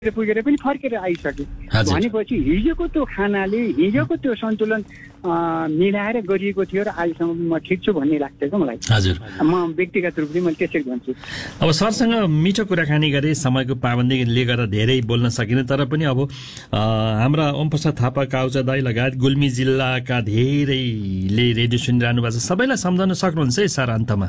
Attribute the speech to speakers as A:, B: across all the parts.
A: पुगेर पनि फर्केर आइसके
B: हजुर।
A: भनेपछि हिजोको त्यो खानाले हिजोको त्यो सन्तुलन मिलाएर गरिएको थियो र आजसम्म म ठिक छु भन्ने लाग्छ क्या मलाई।
B: हजुर।
A: म व्यक्तिगत रूपले मैले त्यसरी भन्छु।
B: अब सरसँग मिठो कुराकानी गरे, समयको पाबन्दीले गर्दा धेरै बोल्न सकिन, तर पनि अब हाम्रा ओमप्रसाद थापा, काउचा दाई लगायत गुल्मी जिल्लाका धेरैले रेडियो सुनिरहनु भएको छ, सबैलाई सम्झाउन सक्नुहुन्छ है सर अन्तमा?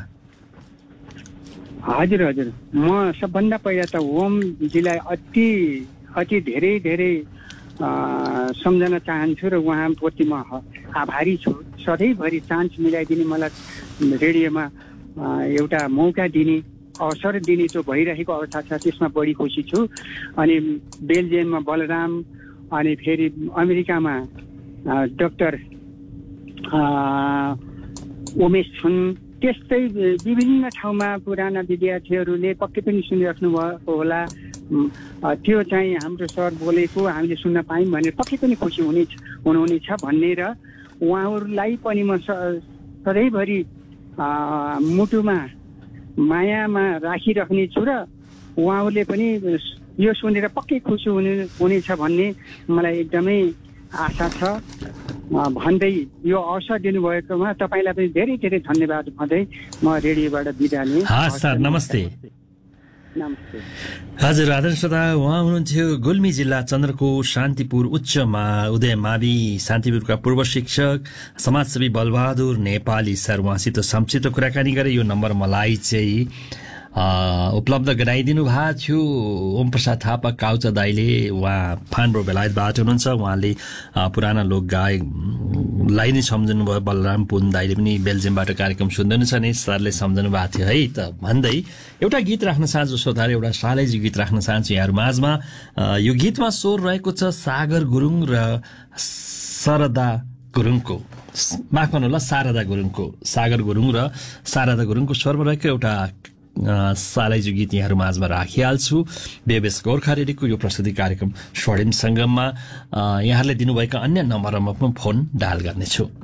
A: हजुर हजुर, म सबभन्दा पहिला त ओमजीलाई अति धेरै धेरै सम्झन चाहन्छु र उहाँप्रति म आभारी छु। सधैँभरि चान्स मिलाइदिने, मलाई रेडियोमा एउटा मौका दिने, अवसर दिने जो भइरहेको अवस्था छ त्यसमा बढी खुसी छु। अनि बेल्जियममा बलराम, अनि फेरि अमेरिकामा डाक्टर उमेश छुन, त्यस्तै विभिन्न ठाउँमा पुराना विद्यार्थीहरूले पक्कै पनि सुनिराख्नु भएको होला। त्यो चाहिँ हाम्रो सर बोलेको हामीले सुन्न पायौँ भनेर पक्कै पनि खुसी हुनुहुनेछ भन्ने र उहाँहरूलाई पनि म सधैँभरि मुटुमा मायामा राखिराख्ने छु र उहाँहरूले पनि यो सुनेर पक्कै खुसी हुनेछ भन्ने मलाई एकदमै आशा छ भन्दै यो अवसर दिनुभएकोमा तपाईँलाई पनि धेरै धेरै धन्यवाद भन्दै म रेडियोबाट बिदा लिएँ।
B: हस् सर, नमस्ते।
A: नमस्ते।
B: हजुर, आदरणीय श्रोता, उहाँ हुनुहुन्थ्यो गुल्मी जिल्ला चन्द्रकोट शान्तिपुर उच्चमा उदय मावि शान्तिपुरका पूर्व शिक्षक समाजसेवी बलबहादुर नेपाली सर। उहाँसित संक्षिप्त कुराकानी गरे। यो नम्बर मलाई चाहिँ उपलब्ध गराइदिनु भएको थियो ओमप्रसाद थापा काउचा दाईले। उहाँ फानब्रो बेलायतबाट हुनुहुन्छ। उहाँले पुराना लोकगायकलाई नै सम्झनु भयो। बलराम पुन दाईले पनि बेल्जियमबाट कार्यक्रम सुन्दैनु छ नि, सरले सम्झनु भएको थियो है त भन्दै एउटा गीत राख्न चाहन्छु श्रोताले, एउटा सालैजी गीत राख्न चाहन्छु यहाँहरू माझमा। यो गीतमा स्वर रहेको छ सागर गुरुङ र शारदा गुरुङको, माफ गर्नुहोला शारदा गुरुङको, सागर गुरुङ र शारदा गुरुङको स्वरमा रहेको एउटा सालैजु गीत यहाँहरू माझमा राखिहाल्छु। बेबेस गोर्खा रेडियोको यो प्रस्तुति कार्यक्रम स्वर्णिम सङ्गममा यहाँहरूले दिनुभएका अन्य नम्बरमा पनि फोन डायल गर्नेछु।